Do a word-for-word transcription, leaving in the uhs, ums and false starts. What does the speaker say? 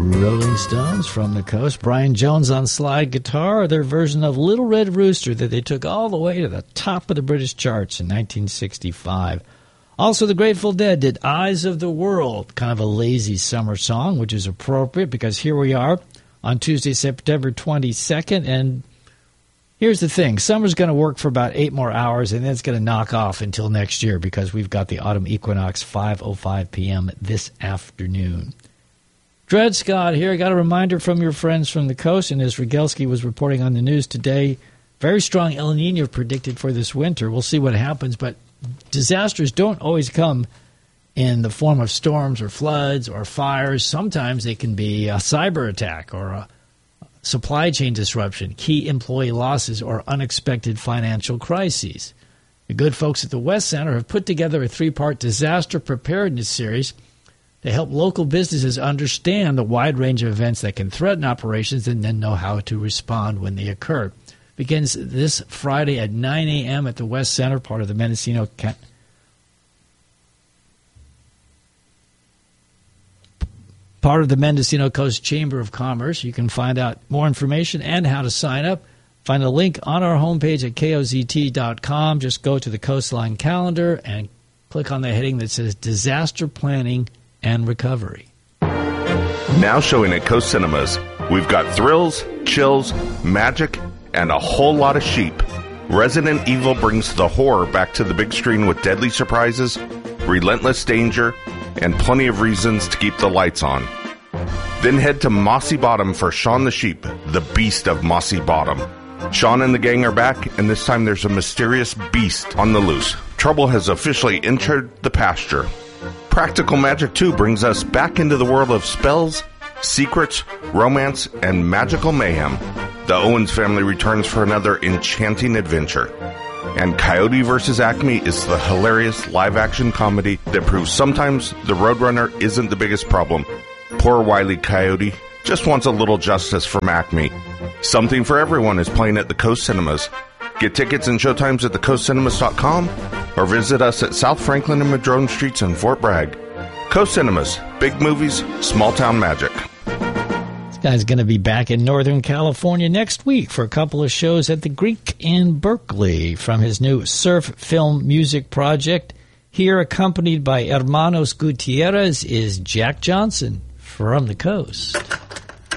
Rolling Stones from the coast. Brian Jones on slide guitar, their version of Little Red Rooster that they took all the way to the top of the British charts in nineteen sixty-five. Also, the Grateful Dead did Eyes of the World, kind of a lazy summer song, which is appropriate because here we are on Tuesday, September twenty-second, and here's the thing. Summer's going to work for about eight more hours, and then it's going to knock off until next year because we've got the autumn equinox, five oh five p.m. this afternoon. Dred Scott here. I got a reminder from your friends from the coast, and as Rogelski was reporting on the news today, very strong El Nino predicted for this winter. We'll see what happens, but disasters don't always come in the form of storms or floods or fires. Sometimes they can be a cyber attack or a supply chain disruption, key employee losses, or unexpected financial crises. The good folks at the West Center have put together a three-part disaster preparedness series to help local businesses understand the wide range of events that can threaten operations and then know how to respond when they occur. Begins this Friday at nine a.m. at the West Center, part of the Mendocino Ca- part of the Mendocino Coast Chamber of Commerce. You can find out more information and how to sign up. Find a link on our homepage at K O Z T dot com. Just go to the Coastline calendar and click on the heading that says Disaster Planning and Recovery. Now showing at Coast Cinemas, we've got thrills, chills, magic, and a whole lot of sheep. Resident Evil brings the horror back to the big screen with deadly surprises, relentless danger, and plenty of reasons to keep the lights on. Then head to Mossy Bottom for Shaun the Sheep, the beast of Mossy Bottom. Shaun and the gang are back, and this time there's a mysterious beast on the loose. Trouble has officially entered the pasture. Practical Magic two brings us back into the world of spells, secrets, romance, and magical mayhem. The Owens family returns for another enchanting adventure. And Coyote versus. Acme is the hilarious live-action comedy that proves sometimes the Roadrunner isn't the biggest problem. Poor Wile E. Coyote just wants a little justice from Acme. Something for Everyone is playing at the Coast Cinemas. Get tickets and showtimes at the coast cinemas dot com or visit us at South Franklin and Madrone Streets in Fort Bragg. Coast Cinemas, big movies, small town magic. This guy's going to be back in Northern California next week for a couple of shows at the Greek in Berkeley from his new surf film music project. Here, accompanied by Hermanos Gutierrez, is Jack Johnson from the coast.